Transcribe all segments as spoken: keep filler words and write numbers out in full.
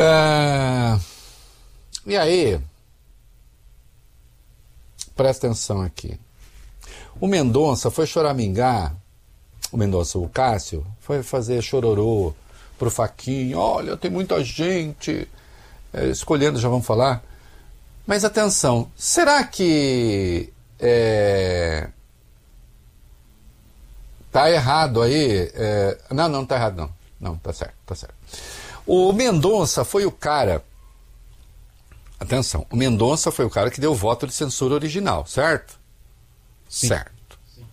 É... E aí, presta atenção aqui. O Mendonça foi choramingar, o Mendonça, o Cássio, foi fazer chororô pro Fachin. Olha, tem muita gente é, escolhendo, já vamos falar. Mas atenção, será que é, tá errado aí? É, não, não tá errado não. Não, tá certo, tá certo. O Mendonça foi o cara... Atenção, o Mendonça foi o cara que deu o voto de censura original, certo? Sim. Certo. Sim.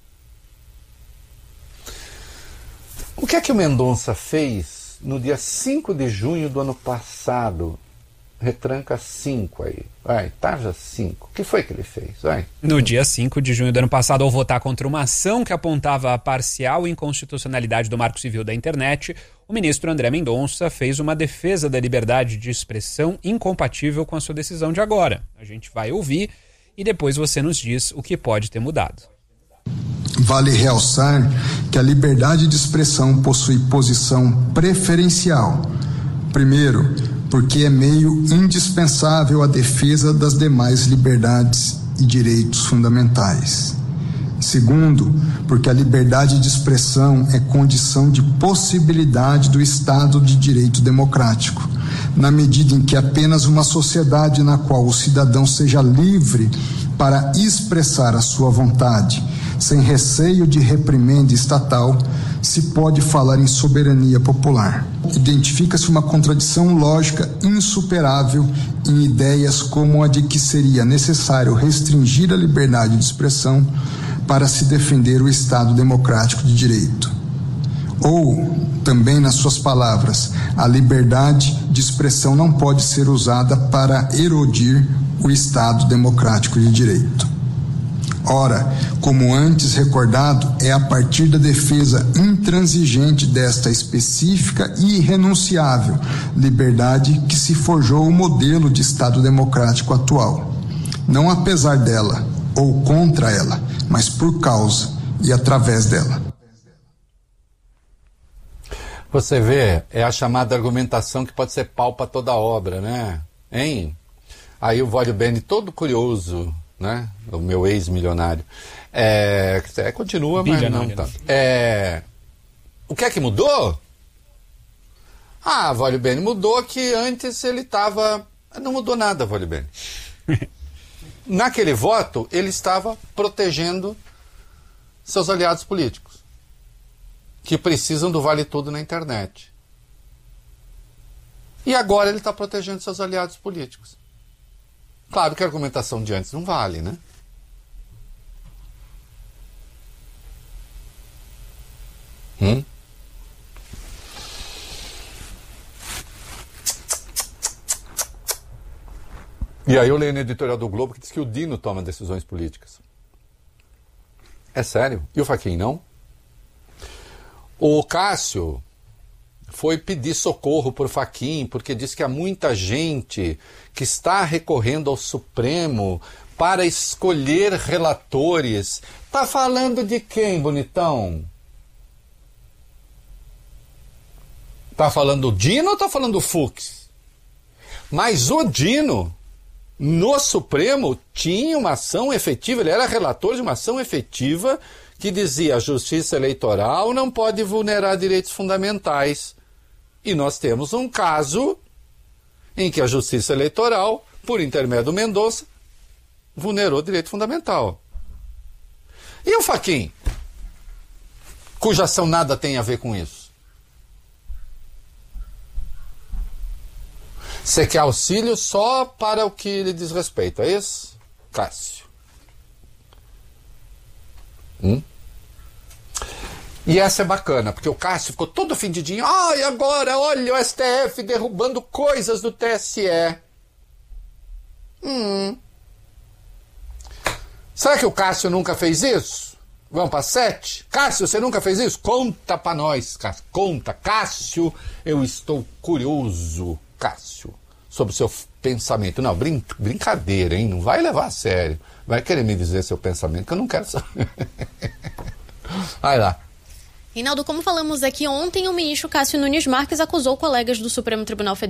O que é que o Mendonça fez no dia cinco de junho do ano passado? Retranca cinco aí. Vai, tarja cinco. O que foi que ele fez? Vai. No dia cinco de junho do ano passado, ao votar contra uma ação que apontava a parcial inconstitucionalidade do Marco Civil da Internet, o ministro André Mendonça fez uma defesa da liberdade de expressão incompatível com a sua decisão de agora. A gente vai ouvir e depois você nos diz o que pode ter mudado. Vale realçar que a liberdade de expressão possui posição preferencial. Primeiro, porque é meio indispensável à defesa das demais liberdades e direitos fundamentais. Segundo, porque a liberdade de expressão é condição de possibilidade do Estado de Direito democrático, na medida em que apenas uma sociedade na qual o cidadão seja livre para expressar a sua vontade, sem receio de reprimenda estatal, se pode falar em soberania popular. Identifica-se uma contradição lógica insuperável em ideias como a de que seria necessário restringir a liberdade de expressão para se defender o Estado democrático de direito. Ou, também nas suas palavras, a liberdade de expressão não pode ser usada para erodir o Estado democrático de direito. Ora, como antes recordado, é a partir da defesa intransigente desta específica e irrenunciável liberdade que se forjou o modelo de Estado democrático atual. Não apesar dela, ou contra ela, mas por causa e através dela. Você vê, é a chamada argumentação que pode ser pau para toda obra, né? Hein? Aí o Vólio Bene, todo curioso, né? O meu ex-milionário. É, é, continua, mas não tanto. É, o que é que mudou? Ah, Vólio Bene, mudou que antes ele estava... Não mudou nada, Vólio Bene. Naquele voto, ele estava protegendo seus aliados políticos, que precisam do vale tudo na internet. E agora ele está protegendo seus aliados políticos. Claro que a argumentação de antes não vale, né? Hum? E aí eu leio no editorial do Globo que diz que o Dino toma decisões políticas. É sério? E o Fachin não? O Cássio foi pedir socorro por Fachin porque diz que há muita gente que está recorrendo ao Supremo para escolher relatores. Tá falando de quem, bonitão? Tá falando do Dino ou tá falando do Fux? Mas o Dino, no Supremo, tinha uma ação efetiva, ele era relator de uma ação efetiva que dizia a justiça eleitoral não pode vulnerar direitos fundamentais. E nós temos um caso em que a justiça eleitoral, por intermédio do Mendonça, vulnerou direito fundamental. E o Fachin, cuja ação nada tem a ver com isso? Você quer auxílio só para o que lhe diz respeito, é isso, Cássio? Hum? E essa é bacana, porque o Cássio ficou todo ofendidinho. Ah, e agora, olha o S T F derrubando coisas do T S E. Hum. Será que o Cássio nunca fez isso? Vamos para sete? Cássio, você nunca fez isso? Conta para nós, Cássio. Conta. Cássio, eu estou curioso, Cássio, sobre o seu pensamento. Não, brin- brincadeira, hein? Não vai levar a sério. Vai querer me dizer seu pensamento, que eu não quero saber. Vai lá. Reinaldo, como falamos aqui ontem, o ministro Cássio Nunes Marques acusou colegas do Supremo Tribunal Federal